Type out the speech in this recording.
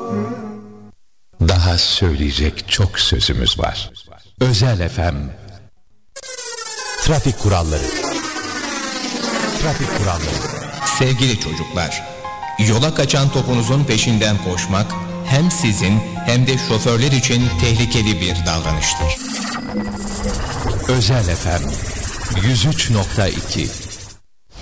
Daha söyleyecek çok sözümüz var. Özel FM. Trafik kuralları. Trafik kuralları. Sevgili çocuklar, yola kaçan topunuzun peşinden koşmak hem sizin hem de şoförler için tehlikeli bir davranıştır. Özel FM 103.2